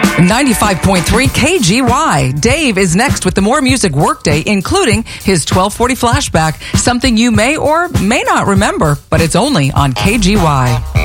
95.3 KGY. Dave is next with the More Music Workday, including his 1240 flashback, something you may or may not remember, but it's only on KGY.